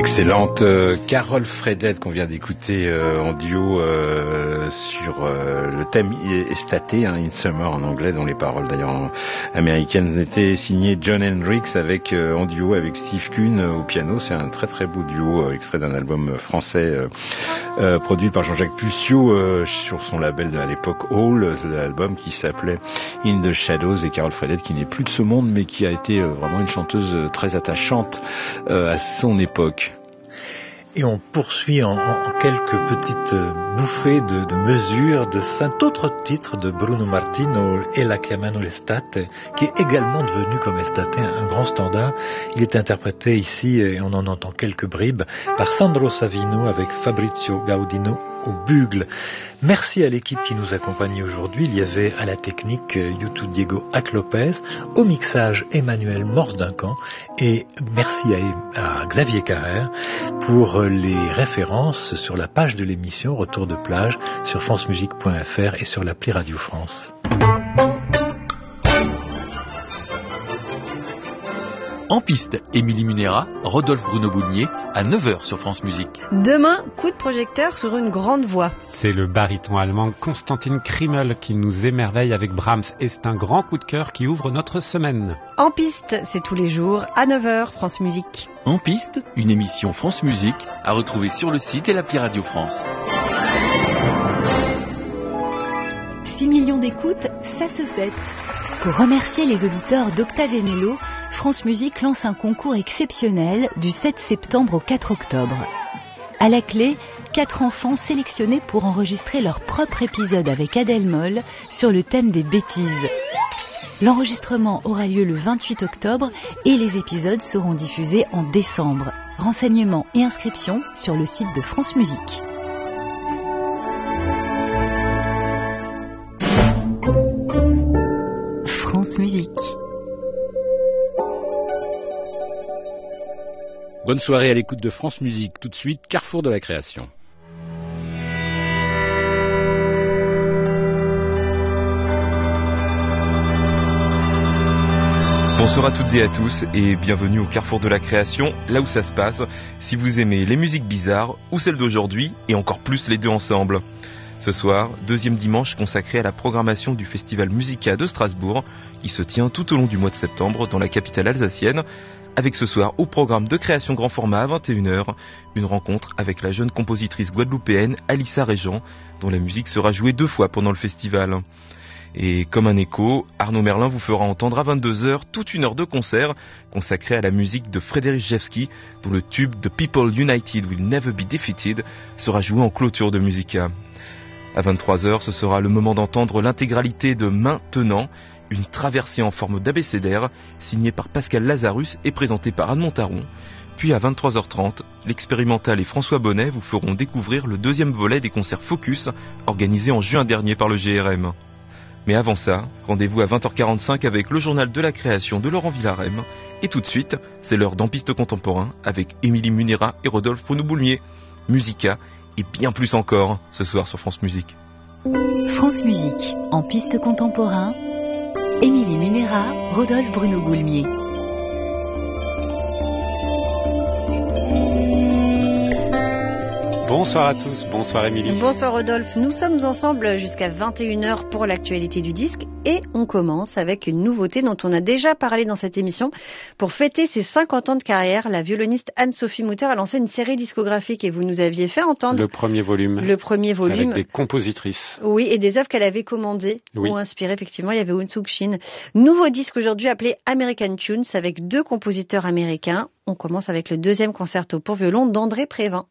L'excellente Carol Fredette qu'on vient d'écouter en duo sur le thème estaté, In Summer en anglais, dont les paroles d'ailleurs américaines étaient signées John Hendricks avec en duo avec Steve Kuhn au piano. C'est un très très beau duo extrait d'un album français produit par Jean-Jacques Puccio sur son label à l'époque Hall, l'album qui s'appelait In the Shadows, et Carol Fredette qui n'est plus de ce monde mais qui a été vraiment une chanteuse très attachante à son époque. Et on poursuit en quelques petites bouffées de mesures de cet autre titre de Bruno Martino, E la chiamano l'estate, qui est également devenu, comme estate, un grand standard. Il est interprété ici, et on en entend quelques bribes, par Sandro Savino avec Fabrizio Gaudino au bugle. Merci à l'équipe qui nous accompagne aujourd'hui. Il y avait à la technique Youtou Diego Ac-Lopez, au mixage Emmanuel Morse-Duncan, et merci à Xavier Carrère pour les références sur la page de l'émission Retour de plage sur francemusique.fr et sur l'appli Radio France. En piste, Émilie Munera, Rodolphe Bruno Boulmier, à 9h sur France Musique. Demain, coup de projecteur sur une grande voix. C'est le baryton allemand Konstantin Krimmel qui nous émerveille avec Brahms, et c'est un grand coup de cœur qui ouvre notre semaine. En piste, c'est tous les jours à 9h, France Musique. En piste, une émission France Musique à retrouver sur le site et l'appli Radio France. 6 millions d'écoutes, ça se fête. Pour remercier les auditeurs d'Octave et Mélo, France Musique lance un concours exceptionnel du 7 septembre au 4 octobre. À la clé, 4 enfants sélectionnés pour enregistrer leur propre épisode avec Adèle Moll sur le thème des bêtises. L'enregistrement aura lieu le 28 octobre et les épisodes seront diffusés en décembre. Renseignements et inscriptions sur le site de France Musique. France Musique. Bonne soirée à l'écoute de France Musique. Tout de suite, Carrefour de la création. Bonsoir à toutes et à tous et bienvenue au Carrefour de la création, là où ça se passe, si vous aimez les musiques bizarres ou celles d'aujourd'hui et encore plus les deux ensemble. Ce soir, deuxième dimanche consacré à la programmation du Festival Musica de Strasbourg qui se tient tout au long du mois de septembre dans la capitale alsacienne, avec ce soir au programme de création grand format à 21h, une rencontre avec la jeune compositrice guadeloupéenne Alissa Régent, dont la musique sera jouée 2 fois pendant le festival. Et comme un écho, Arnaud Merlin vous fera entendre à 22h toute une heure de concert consacrée à la musique de Frédéric Rzewski, dont le tube The People United Will Never Be Defeated sera joué en clôture de Musica. À 23h, ce sera le moment d'entendre l'intégralité de Maintenant, une traversée en forme d'abécédaire, signée par Pascal Lazarus et présentée par Anne Montaron. Puis à 23h30, l'expérimental et François Bonnet vous feront découvrir le deuxième volet des concerts Focus, organisés en juin dernier par le GRM. Mais avant ça, rendez-vous à 20h45 avec le journal de la création de Laurent Villarem. Et tout de suite, c'est l'heure d'En piste contemporain avec Émilie Munera et Rodolphe Bruno Boulmier. Musica et bien plus encore ce soir sur France Musique. France Musique, en piste contemporain, Émilie Munera, Rodolphe Bruno Boulmier. Bonsoir à tous, bonsoir Émilie. Bonsoir Rodolphe, nous sommes ensemble jusqu'à 21h pour l'actualité du disque et on commence avec une nouveauté dont on a déjà parlé dans cette émission. Pour fêter ses 50 ans de carrière, la violoniste Anne-Sophie Mutter a lancé une série discographique et vous nous aviez fait entendre Le premier volume. Avec des compositrices. Oui, et des œuvres qu'elle avait commandées ou inspirées. Effectivement, il y avait Unsuk Shin. Nouveau disque aujourd'hui appelé American Tunes avec 2 compositeurs américains. On commence avec le 2e concerto pour violon d'André Prévin.